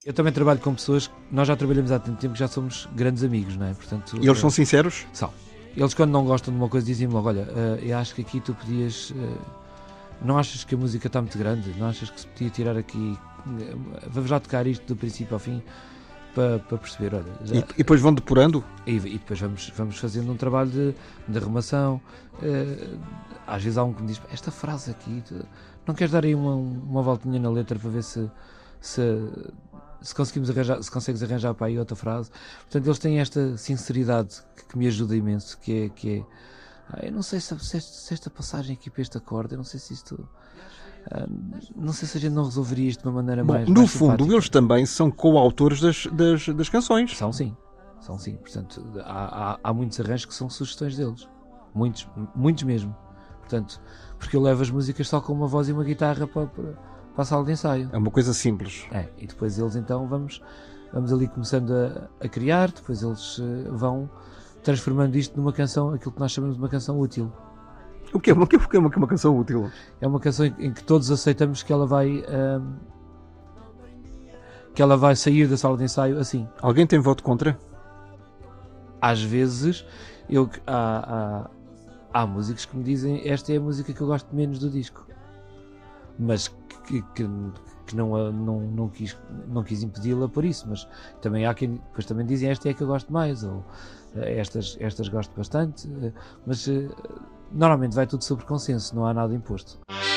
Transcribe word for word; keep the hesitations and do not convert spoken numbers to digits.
Eu também trabalho com pessoas que nós já trabalhamos há tanto tempo que já somos grandes amigos, não é? Portanto, E eles são sinceros? São. Eles, quando não gostam de uma coisa, dizem-me logo: olha, uh, eu acho que aqui tu podias. Uh, não achas que a música está muito grande? Não achas que se podia tirar aqui. Uh, vamos lá tocar isto do princípio ao fim para, para perceber. Olha, já... e, e depois vão depurando? E, e depois vamos, vamos fazendo um trabalho de, de arrumação. Uh, às vezes há um que me diz: esta frase aqui, tu, não queres dar aí uma, uma voltinha na letra para ver se. se se conseguimos arranjar, se consegues arranjar para aí outra frase. Portanto, eles têm esta sinceridade que, que me ajuda imenso, que é, que é ah, eu não sei se, se, esta, se esta passagem aqui para este acorde, eu não sei se isto ah, não sei se a gente não resolveria isto de uma maneira Bom, mais no mais fundo, simpática. eles também são coautores das, das, das canções. São sim, são sim. Portanto, há, há, há muitos arranjos que são sugestões deles. Muitos, muitos mesmo. Portanto, porque eu levo as músicas só com uma voz e uma guitarra para, para para a sala de ensaio. É uma coisa simples. É, e depois eles então vamos, vamos ali começando a, a criar, depois eles uh, vão transformando isto numa canção, aquilo que nós chamamos de uma canção útil. O que é uma, o que é uma, uma canção útil? É uma canção em, em que todos aceitamos que ela vai um, que ela vai sair da sala de ensaio assim. Alguém tem voto contra? Às vezes eu, há, há, há músicos que me dizem: esta é a música que eu gosto menos do disco, mas que, que, que não, não, não quis, não quis impedi-la por isso, mas também há quem depois também dizem: esta é a que eu gosto mais, ou estas, estas gosto bastante, mas normalmente vai tudo sobre consenso, não há nada imposto.